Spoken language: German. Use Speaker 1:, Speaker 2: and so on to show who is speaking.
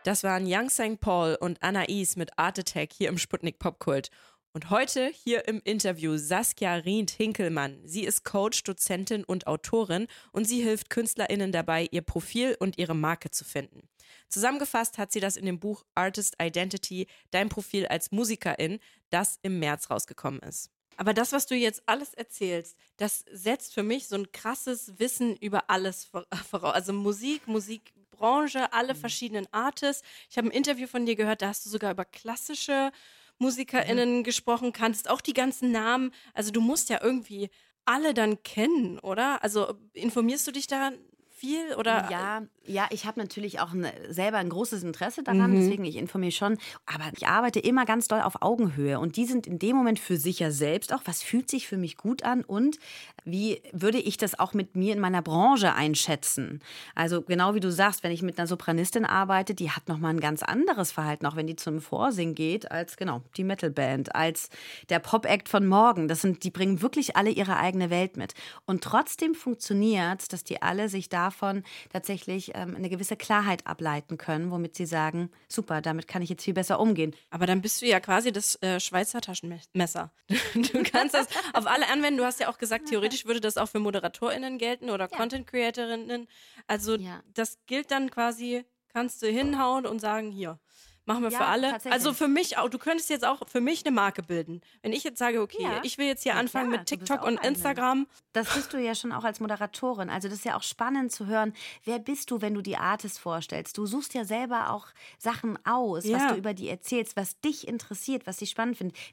Speaker 1: Das waren Young St. Paul und Anais mit Art Attack hier im Sputnik Popkult. Und heute hier im Interview Saskia Rient-Hinkelmann. Sie ist Coach, Dozentin und Autorin und sie hilft KünstlerInnen dabei, ihr Profil und ihre Marke zu finden. Zusammengefasst hat sie das in dem Buch Artist Identity, dein Profil als Musikerin, das im März rausgekommen ist. Aber das, was du jetzt alles erzählst, das setzt für mich so ein krasses Wissen über alles voraus. Also Musik, Musikbranche, alle verschiedenen Artists. Ich habe ein Interview von dir gehört, da hast du sogar über klassische MusikerInnen gesprochen, kanntest auch die ganzen Namen. Also du musst ja irgendwie alle dann kennen, oder? Also informierst du dich da viel oder?
Speaker 2: Ja, ich habe natürlich auch selber ein großes Interesse daran, deswegen ich informiere schon. Aber ich arbeite immer ganz doll auf Augenhöhe und die sind in dem Moment für sich ja selbst auch, was fühlt sich für mich gut an und wie würde ich das auch mit mir in meiner Branche einschätzen? Also genau wie du sagst, wenn ich mit einer Sopranistin arbeite, die hat nochmal ein ganz anderes Verhalten, auch wenn die zum Vorsingen geht, als genau die Metalband, als der Pop-Act von morgen. Die bringen wirklich alle ihre eigene Welt mit. Und trotzdem funktioniert, dass die alle sich davon tatsächlich eine gewisse Klarheit ableiten können, womit sie sagen, super, damit kann ich jetzt viel besser umgehen.
Speaker 1: Aber dann bist du ja quasi das Schweizer Taschenmesser. Du kannst das auf alle anwenden. Du hast ja auch gesagt, theoretisch würde das auch für ModeratorInnen gelten oder Content-CreatorInnen. Also das gilt dann quasi, kannst du hinhauen und sagen, hier, machen wir für alle. Also für mich auch, du könntest jetzt auch für mich eine Marke bilden. Wenn ich jetzt sage, okay, ich will jetzt hier anfangen mit TikTok und Instagram.
Speaker 2: Das bist du ja schon auch als Moderatorin. Also das ist ja auch spannend zu hören, wer bist du, wenn du die Artist vorstellst. Du suchst ja selber auch Sachen aus, was du über die erzählst, was dich interessiert, was dich spannend findet.